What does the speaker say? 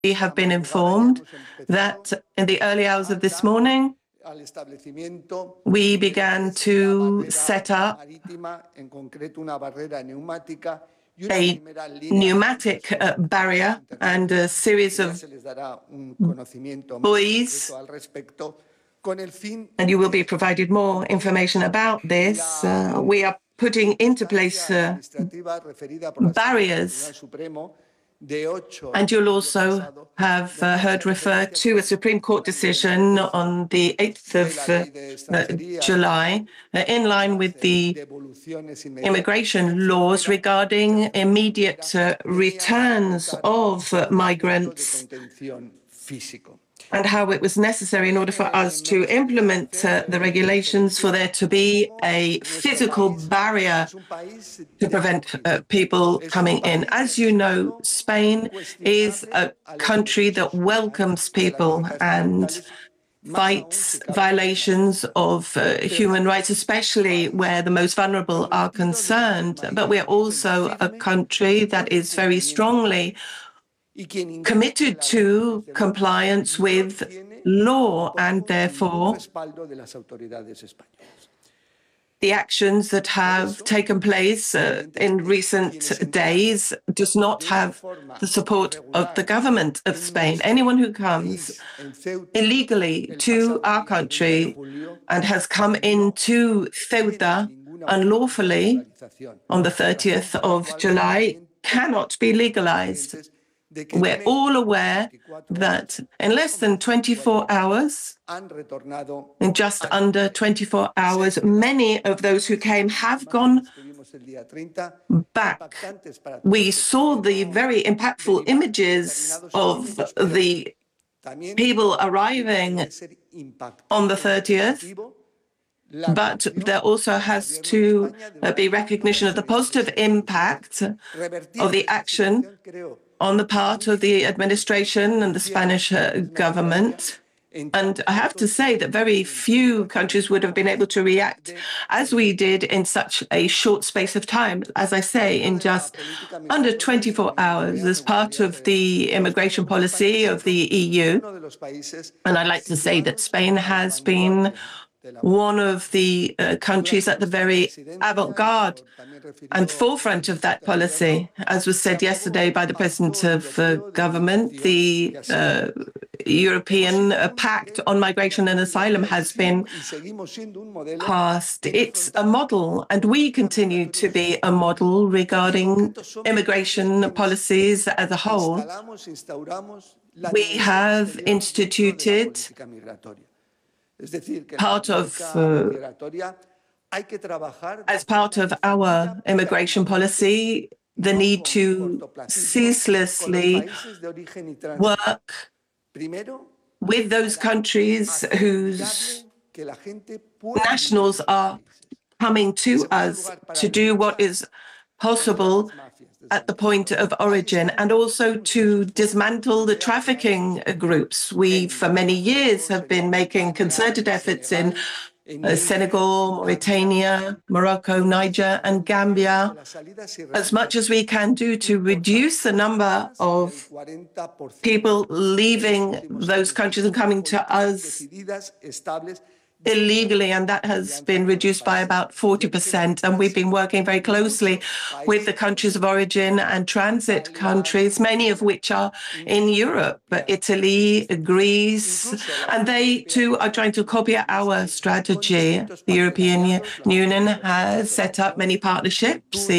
We have been informed that in the early hours of this morning, we began to set up a pneumatic barrier and a series of buoys, and you will be provided more information about this. We are putting into place barriers, and you'll also have heard refer to a Supreme Court decision on the 8th of July, in line with the immigration laws regarding immediate returns of migrants, and how it was necessary in order for us to implement the regulations for there to be a physical barrier to prevent people coming in. As you know, Spain is a country that welcomes people and fights violations of human rights, especially where the most vulnerable are concerned. But we're also a country that is very strongly committed to compliance with law, and therefore the actions that have taken place in recent days does not have the support of the government of Spain. Anyone who comes illegally to our country and has come into Ceuta unlawfully on the 30th of July cannot be legalized. We're all aware that in less than 24 hours, in just under 24 hours, many of those who came have gone back. We saw the very impactful images of the people arriving on the 30th, but there also has to be recognition of the positive impact of the action on the part of the administration and the Spanish government. And I have to say that very few countries would have been able to react as we did in such a short space of time, as I say, in just under 24 hours, as part of the immigration policy of the EU. And I'd like to say that Spain has been one of the countries at the very avant-garde and forefront of that policy. As was said yesterday by the President of Government, the European Pact on Migration and Asylum has been passed. It's a model, and we continue to be a model regarding immigration policies as a whole. We have instituted as part of our immigration policy, the need to ceaselessly work with those countries whose nationals are coming to us to do what is possible at the point of origin, and also to dismantle the trafficking groups. We, for many years, have been making concerted efforts in Senegal, Mauritania, Morocco, Niger, and Gambia, as much as we can do to reduce the number of people leaving those countries and coming to us illegally, and that has been reduced by about 40%. And we've been working very closely with the countries of origin and transit countries, many of which are in Europe, Italy, Greece, and they too are trying to copy our strategy. The European Union has set up many partnerships.